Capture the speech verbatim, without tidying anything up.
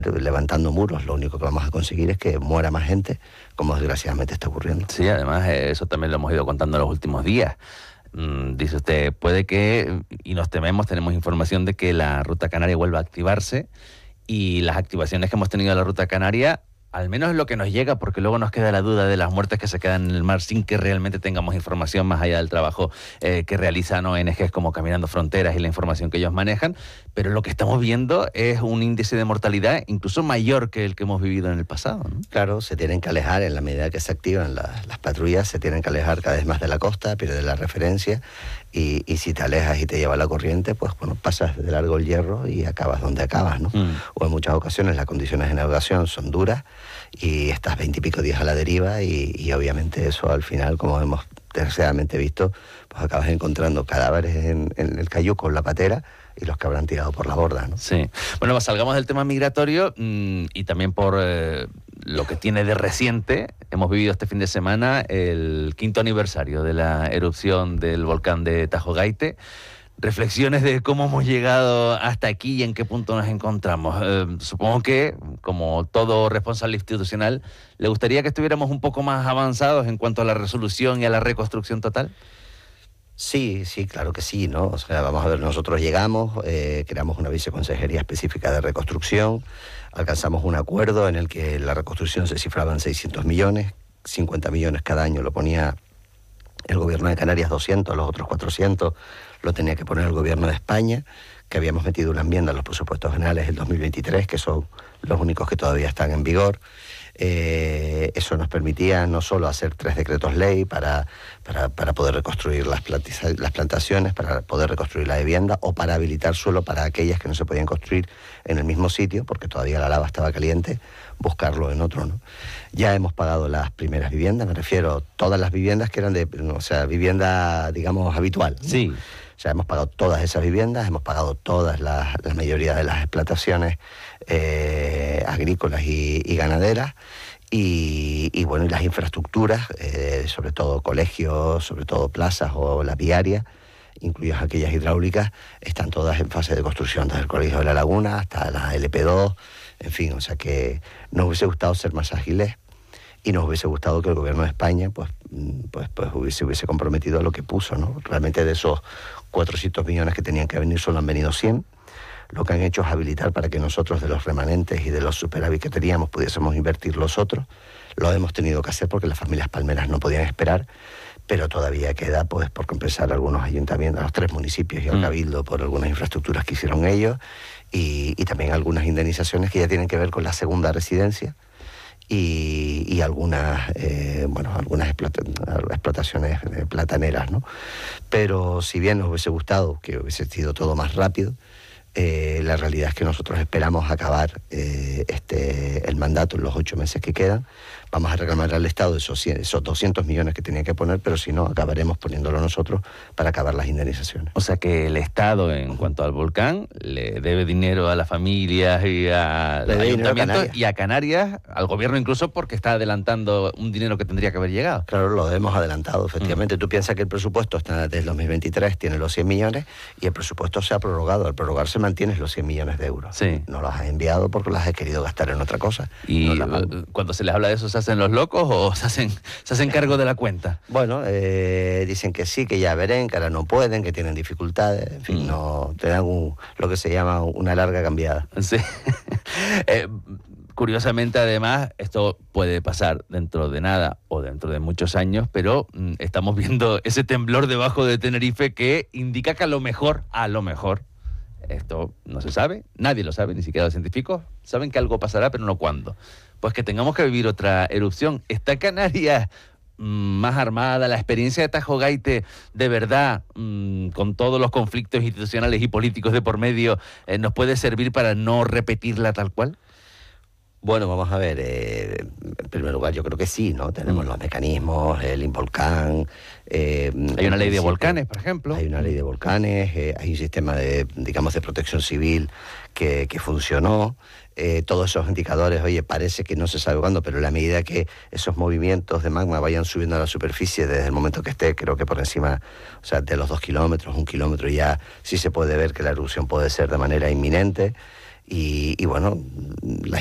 levantando muros. Lo único que vamos a conseguir es que muera más gente, como desgraciadamente está ocurriendo. Sí, además eso también lo hemos ido contando en los últimos días. Mm, dice usted, puede que, y nos tememos, tenemos información de que la Ruta Canaria vuelva a activarse, y las activaciones que hemos tenido en la Ruta Canaria, al menos es lo que nos llega, porque luego nos queda la duda de las muertes que se quedan en el mar sin que realmente tengamos información más allá del trabajo eh, que realizan O N Ges como Caminando Fronteras y la información que ellos manejan, pero lo que estamos viendo es un índice de mortalidad incluso mayor que el que hemos vivido en el pasado, ¿no? Claro, se tienen que alejar, en la medida que se activan las, las patrullas, se tienen que alejar cada vez más de la costa, pierdes la referencia, y, y si te alejas y te lleva la corriente, pues bueno, pasas de largo el hierro y acabas donde acabas, ¿no? Mm. O en muchas ocasiones las condiciones de navegación son duras, y estás veintipico días a la deriva, y, y obviamente eso al final, como hemos desgraciadamente visto, pues acabas encontrando cadáveres en, en el cayuco, en la patera, y los que habrán tirado por la borda, ¿no? Sí. Bueno, pues salgamos del tema migratorio mmm, y también por eh, lo que tiene de reciente. Hemos vivido este fin de semana el quinto aniversario de la erupción del volcán de Tajo Gaite. Reflexiones de cómo hemos llegado hasta aquí y en qué punto nos encontramos. Eh, supongo que, como todo responsable institucional, ¿le gustaría que estuviéramos un poco más avanzados en cuanto a la resolución y a la reconstrucción total? Sí, sí, claro que sí, ¿no? O sea, vamos a ver, nosotros llegamos, eh, creamos una viceconsejería específica de reconstrucción, alcanzamos un acuerdo en el que la reconstrucción se cifraba en seiscientos millones, cincuenta millones cada año lo ponía el gobierno de Canarias, doscientos, los otros cuatrocientos lo tenía que poner el gobierno de España, que habíamos metido una enmienda en los presupuestos generales del dos mil veintitrés, que son los únicos que todavía están en vigor. Eh, eso nos permitía no solo hacer tres decretos ley para, para, para poder reconstruir las, plantiza, las plantaciones, para poder reconstruir la vivienda, o para habilitar suelo para aquellas que no se podían construir en el mismo sitio, porque todavía la lava estaba caliente, buscarlo en otro, ¿no? Ya hemos pagado las primeras viviendas, me refiero a todas las viviendas que eran de, o sea, vivienda, digamos, habitual, ¿no? Sí. O sea, hemos pagado todas esas viviendas, hemos pagado todas las, la mayoría de las explotaciones eh, agrícolas y, y ganaderas, y, y bueno, y las infraestructuras, eh, sobre todo colegios, sobre todo plazas o las viarias, incluidas aquellas hidráulicas, están todas en fase de construcción, desde el Colegio de la Laguna hasta la L P dos, en fin, o sea que nos hubiese gustado ser más ágiles, y nos hubiese gustado que el gobierno de España pues, pues, pues hubiese, hubiese comprometido a lo que puso, ¿no? Realmente de esos cuatrocientos millones que tenían que venir solo han venido cien. Lo que han hecho es habilitar para que nosotros de los remanentes y de los superávit que teníamos pudiésemos invertir los otros. Lo hemos tenido que hacer porque las familias palmeras no podían esperar, pero todavía queda pues por compensar a algunos ayuntamientos, a los tres municipios y al Cabildo por algunas infraestructuras que hicieron ellos, y, y también algunas indemnizaciones que ya tienen que ver con la segunda residencia, y, y algunas eh, bueno algunas explota, explotaciones eh, plataneras, ¿no? Pero si bien nos hubiese gustado que hubiese sido todo más rápido, eh, la realidad es que nosotros esperamos acabar eh, este el mandato en los ocho meses que quedan. Vamos a reclamar al Estado esos, cien, esos doscientos millones que tenía que poner, pero si no, acabaremos poniéndolo nosotros para acabar las indemnizaciones. O sea que el Estado, en cuanto al volcán, le debe dinero a las familias y a los ayuntamientos y a Canarias, al gobierno incluso, porque está adelantando un dinero que tendría que haber llegado. Claro, lo hemos adelantado, efectivamente. Mm. Tú piensas que el presupuesto está desde el dos mil veintitrés, tiene los cien millones, y el presupuesto se ha prorrogado. Al prorrogarse mantienes los cien millones de euros. Sí. No los has enviado porque los has querido gastar en otra cosa. Y no cuando se les habla de eso, ¿se hacen los locos o se hacen, se hacen cargo de la cuenta? Bueno, eh, dicen que sí, que ya verán, que ahora no pueden, que tienen dificultades, en fin, mm. no te dan un, lo que se llama una larga cambiada. Sí. eh, curiosamente, además, esto puede pasar dentro de nada o dentro de muchos años, pero mm, estamos viendo ese temblor debajo de Tenerife que indica que a lo mejor, a lo mejor, esto no se sabe, nadie lo sabe, ni siquiera los científicos saben que algo pasará, pero no cuándo. Pues que tengamos que vivir otra erupción. ¿Está Canarias mmm, más armada? ¿La experiencia de Tajo Gaite, de verdad, mmm, con todos los conflictos institucionales y políticos de por medio, eh, nos puede servir para no repetirla tal cual? Bueno, vamos a ver, eh, en primer lugar yo creo que sí, ¿no? Tenemos mm. los mecanismos, el Involcán. Eh, hay una ley de volcanes, por ejemplo. Hay una ley de volcanes, eh, hay un sistema de, digamos, de protección civil que, que funcionó. Eh, todos esos indicadores, oye, parece que no se sabe cuándo, pero en la medida que esos movimientos de magma vayan subiendo a la superficie desde el momento que esté, creo que por encima, o sea, de los dos kilómetros, un kilómetro, ya sí se puede ver que la erupción puede ser de manera inminente. y, y bueno, la